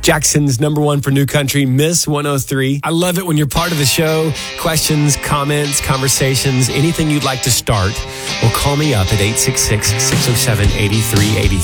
Jackson's number one for new country, Miss 103. I love it when you're part of the show. Questions, comments, conversations, anything you'd like to start. Well, call me up at 866-607-8383.